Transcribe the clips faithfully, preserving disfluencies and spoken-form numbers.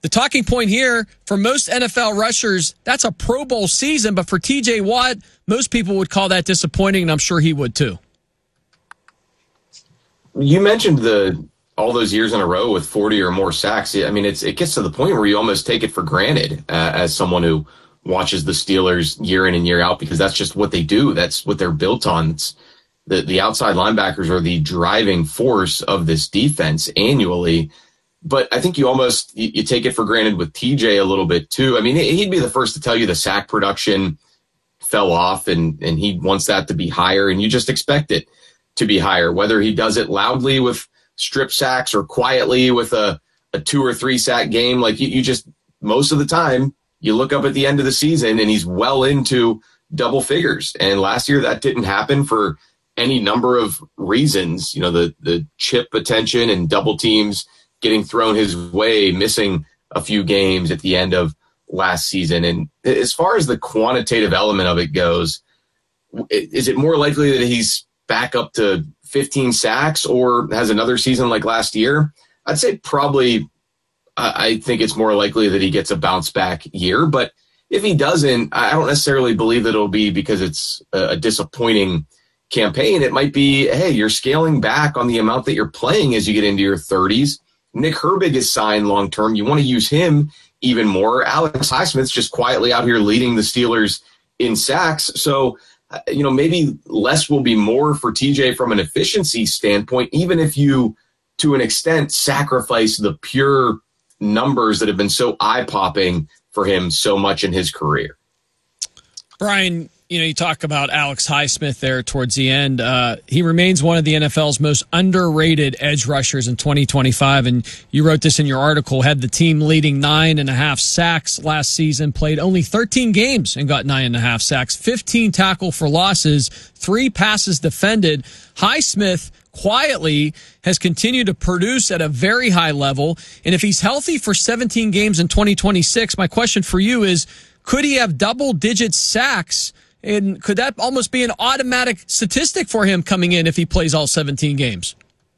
the talking point here for most N F L rushers, that's a Pro Bowl season. But for T J Watt, most people would call that disappointing, and I'm sure he would too. You mentioned the all those years in a row with forty or more sacks. I mean, it's it gets to the point where you almost take it for granted uh, as someone who watches the Steelers year in and year out, because that's just what they do. That's what they're built on. It's the, the outside linebackers are the driving force of this defense annually. But I think you almost you, you take it for granted with T J a little bit too. I mean, he'd be the first to tell you the sack production fell off and, and he wants that to be higher, and you just expect it to be higher, whether he does it loudly with strip sacks or quietly with a, a two or three sack game. Like you, you just, most of the time, you look up at the end of the season and he's well into double figures. And last year that didn't happen for any number of reasons. You know, the, the chip attention and double teams getting thrown his way, missing a few games at the end of last season. And as far as the quantitative element of it goes, is it more likely that he's back up to fifteen sacks or has another season like last year? I'd say probably, I think it's more likely that he gets a bounce back year. But if he doesn't, I don't necessarily believe that it'll be because it's a disappointing campaign. It might be, hey, you're scaling back on the amount that you're playing as you get into your thirties. Nick Herbig is signed long term. You want to use him even more. Alex Highsmith's just quietly out here leading the Steelers in sacks. So, you know, maybe less will be more for T J from an efficiency standpoint, even if you, to an extent, sacrifice the pure numbers that have been so eye-popping for him so much in his career. Brian, you know, you talk about Alex Highsmith there towards the end. Uh, he remains one of the N F L's most underrated edge rushers in twenty twenty-five, and you wrote this in your article, had the team leading nine and a half sacks last season, played only thirteen games and got nine and a half sacks, fifteen tackle for losses, three passes defended. Highsmith quietly has continued to produce at a very high level, and if he's healthy for seventeen games in twenty twenty-six, my question for you is, could he have double-digit sacks? And could that almost be an automatic statistic for him coming in if he plays all seventeen games?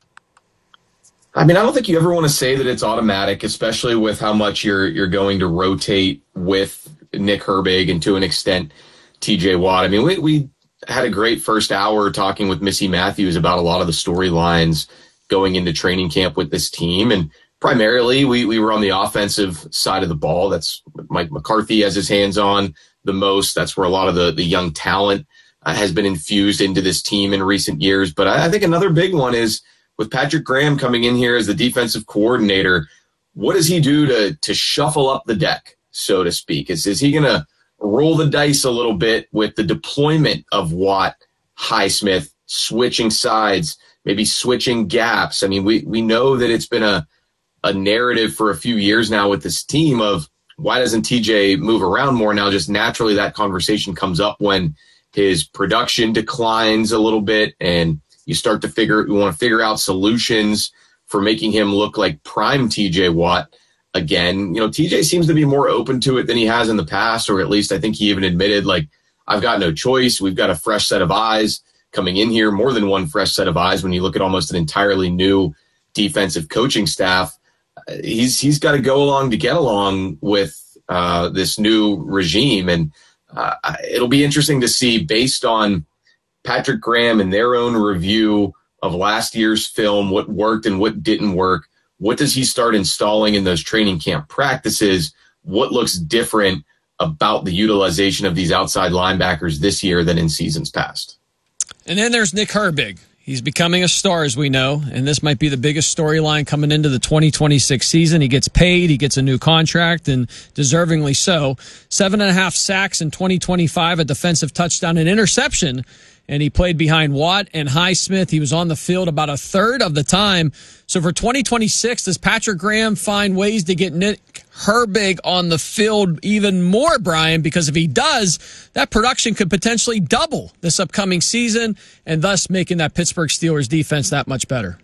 I mean, I don't think you ever want to say that it's automatic, especially with how much you're you're going to rotate with Nick Herbig and to an extent T J Watt. I mean, we we had a great first hour talking with Missy Matthews about a lot of the storylines going into training camp with this team. And primarily we, we were on the offensive side of the ball. That's what Mike McCarthy has his hands on the most. That's where a lot of the, the young talent uh, has been infused into this team in recent years. But I, I think another big one is with Patrick Graham coming in here as the defensive coordinator, what does he do to, to shuffle up the deck, so to speak? Is, is he going to roll the dice a little bit with the deployment of Watt, Highsmith, switching sides, maybe switching gaps? I mean, we, we know that it's been a, a narrative for a few years now with this team of why doesn't T J move around more? Now, just naturally that conversation comes up when his production declines a little bit and you start to figure, you want to figure out solutions for making him look like prime T J Watt again. You know, T J seems to be more open to it than he has in the past, or at least I think he even admitted, like, I've got no choice. We've got a fresh set of eyes coming in here, more than one fresh set of eyes when you look at almost an entirely new defensive coaching staff. He's he's got to go along to get along with uh, this new regime. And uh, it'll be interesting to see, based on Patrick Graham and their own review of last year's film, what worked and what didn't work. What does he start installing in those training camp practices? What looks different about the utilization of these outside linebackers this year than in seasons past? And then there's Nick Herbig. He's becoming a star, as we know, and this might be the biggest storyline coming into the twenty twenty-six season. He gets paid, he gets a new contract, and deservingly so. Seven and a half sacks in twenty twenty-five, a defensive touchdown and interception, and he played behind Watt and Highsmith. He was on the field about a third of the time. So for twenty twenty-six, does Patrick Graham find ways to get Nick Herbig on the field even more, Brian? Because if he does, that production could potentially double this upcoming season, and thus making that Pittsburgh Steelers defense that much better.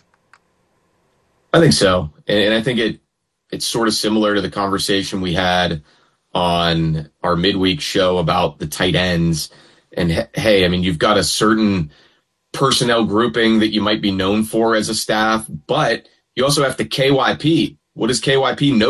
I think so. And I think it it's sort of similar to the conversation we had on our midweek show about the tight ends. And hey, I mean, you've got a certain personnel grouping that you might be known for as a staff, but you also have to K Y P. What does K Y P know?